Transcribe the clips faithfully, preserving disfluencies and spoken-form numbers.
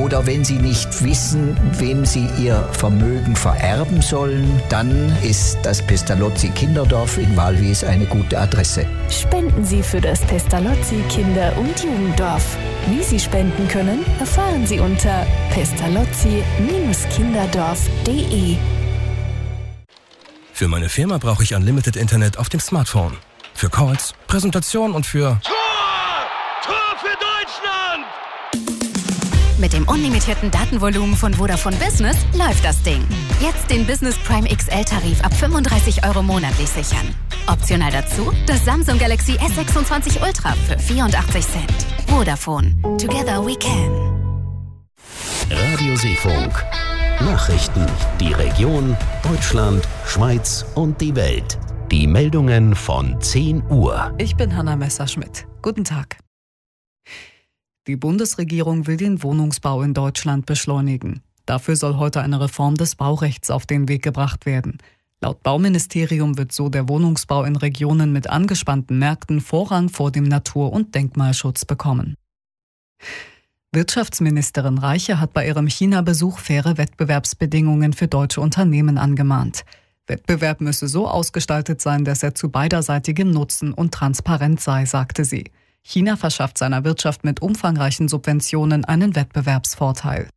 Oder wenn Sie nicht wissen, wem Sie Ihr Vermögen vererben sollen, dann ist das Pestalozzi Kinderdorf in Walwies eine gute Adresse. Spenden Sie für das Pestalozzi Kinder- und Jugenddorf. Wie Sie spenden können, erfahren Sie unter pestalozzi kinderdorf punkt de. Für meine Firma brauche ich Unlimited Internet auf dem Smartphone. Für Calls, Präsentation und für... Tor! Tor für Deutschland! Mit dem unlimitierten Datenvolumen von Vodafone Business läuft das Ding. Jetzt den Business Prime X L-Tarif ab fünfunddreißig Euro monatlich sichern. Optional dazu das Samsung Galaxy S sechsundzwanzig Ultra für vierundachtzig Cent. Vodafone. Together we can. Radio Seefunk. Nachrichten, die Region, Deutschland, Schweiz und die Welt. Die Meldungen von zehn Uhr. Ich bin Hanna Messerschmidt. Guten Tag. Die Bundesregierung will den Wohnungsbau in Deutschland beschleunigen. Dafür soll heute eine Reform des Baurechts auf den Weg gebracht werden. Laut Bauministerium wird so der Wohnungsbau in Regionen mit angespannten Märkten Vorrang vor dem Natur- und Denkmalschutz bekommen. Wirtschaftsministerin Reiche hat bei ihrem China-Besuch faire Wettbewerbsbedingungen für deutsche Unternehmen angemahnt. Wettbewerb müsse so ausgestaltet sein, dass er zu beiderseitigem Nutzen und Transparenz sei, sagte sie. China verschafft seiner Wirtschaft mit umfangreichen Subventionen einen Wettbewerbsvorteil.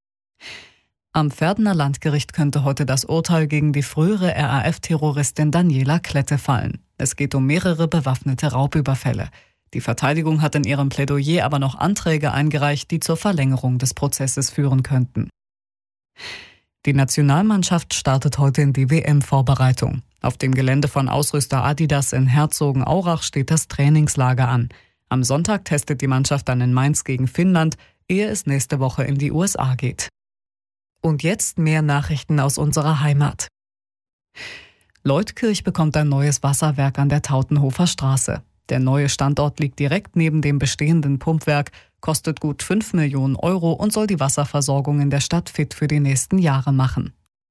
Am Verdener Landgericht könnte heute das Urteil gegen die frühere R A F-Terroristin Daniela Klette fallen. Es geht um mehrere bewaffnete Raubüberfälle. Die Verteidigung hat in ihrem Plädoyer aber noch Anträge eingereicht, die zur Verlängerung des Prozesses führen könnten. Die Nationalmannschaft startet heute in die W M-Vorbereitung. Auf dem Gelände von Ausrüster Adidas in Herzogenaurach steht das Trainingslager an. Am Sonntag testet die Mannschaft dann in Mainz gegen Finnland, ehe es nächste Woche in die U S A geht. Und jetzt mehr Nachrichten aus unserer Heimat. Leutkirch bekommt ein neues Wasserwerk an der Tautenhofer Straße. Der neue Standort liegt direkt neben dem bestehenden Pumpwerk, kostet gut fünf Millionen Euro und soll die Wasserversorgung in der Stadt fit für die nächsten Jahre machen.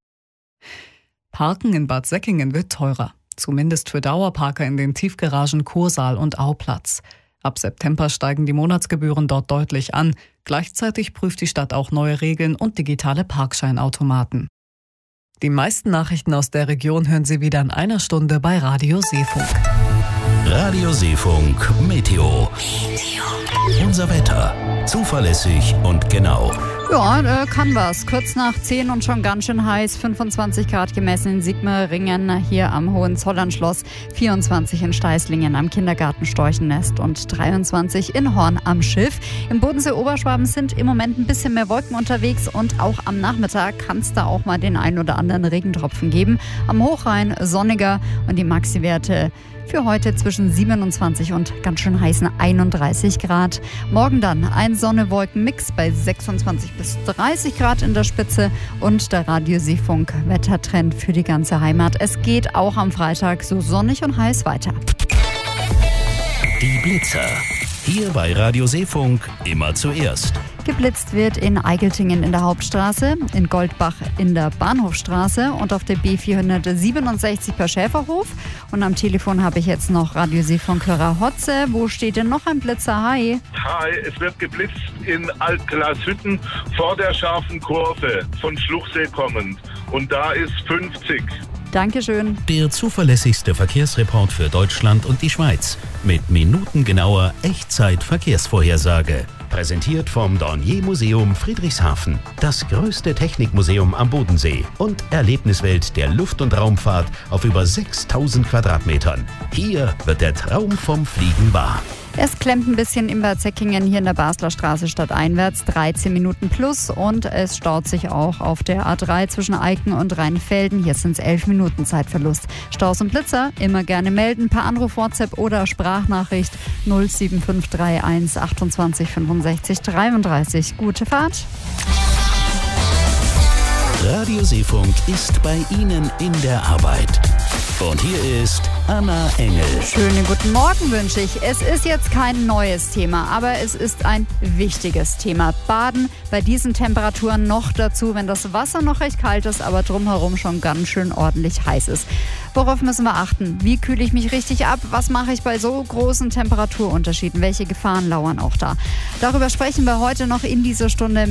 Parken in Bad Säckingen wird teurer, zumindest für Dauerparker in den Tiefgaragen Kursaal und Auplatz. Ab September steigen die Monatsgebühren dort deutlich an. Gleichzeitig prüft die Stadt auch neue Regeln und digitale Parkscheinautomaten. Die meisten Nachrichten aus der Region hören Sie wieder in einer Stunde bei Radio Seefunk. Radio Seefunk Meteo. Unser Wetter. Zuverlässig und genau. Ja, äh, kann was. Kurz nach zehn und schon ganz schön heiß. fünfundzwanzig Grad gemessen in Sigmaringen, hier am Hohenzollernschloss. vierundzwanzig in Steißlingen am Kindergarten Storchennest und dreiundzwanzig in Horn am Schiff. Im Bodensee-Oberschwaben sind im Moment ein bisschen mehr Wolken unterwegs und auch am Nachmittag kann es da auch mal den ein oder anderen Regentropfen geben. Am Hochrhein sonniger und die Maxi-Werte für heute zwischen siebenundzwanzig und ganz schön heißen einunddreißig Grad. Morgen dann ein Sonne-Wolken-Mix bei sechsundzwanzig bis dreißig Grad in der Spitze und der Radio Seefunk Wettertrend für die ganze Heimat. Es geht auch am Freitag so sonnig und heiß weiter. Die Blitzer. Hier bei Radio Seefunk immer zuerst. Geblitzt wird in Eigeltingen in der Hauptstraße, in Goldbach in der Bahnhofstraße und auf der B vierhundertsiebenundsechzig per Schäferhof. Und am Telefon habe ich jetzt noch Radio Seefunk-Hörer Hotze. Wo steht denn noch ein Blitzer? Hi. Hi, es wird geblitzt in Altglashütten vor der scharfen Kurve von Schluchsee kommend. Und da ist fünfzig. Dankeschön. Der zuverlässigste Verkehrsreport für Deutschland und die Schweiz. Mit minutengenauer Echtzeit-Verkehrsvorhersage. Präsentiert vom Dornier-Museum Friedrichshafen. Das größte Technikmuseum am Bodensee und Erlebniswelt der Luft- und Raumfahrt auf über sechstausend Quadratmetern. Hier wird der Traum vom Fliegen wahr. Es klemmt ein bisschen in Bad Säckingen hier in der Basler Straße stadteinwärts, dreizehn Minuten plus, und es staut sich auch auf der A drei zwischen Eiken und Rheinfelden. Hier sind es elf Minuten Zeitverlust. Staus und Blitzer immer gerne melden per Anruf, WhatsApp oder Sprachnachricht null sieben fünf drei eins achtundzwanzig fünfundsechzig dreiunddreißig. Gute Fahrt. Radio Seefunk ist bei Ihnen in der Arbeit. Und hier ist Anna Engel. Schönen guten Morgen wünsche ich. Es ist jetzt kein neues Thema, aber es ist ein wichtiges Thema. Baden bei diesen Temperaturen noch dazu, wenn das Wasser noch recht kalt ist, aber drumherum schon ganz schön ordentlich heiß ist. Worauf müssen wir achten? Wie kühle ich mich richtig ab? Was mache ich bei so großen Temperaturunterschieden? Welche Gefahren lauern auch da? Darüber sprechen wir heute noch in dieser Stunde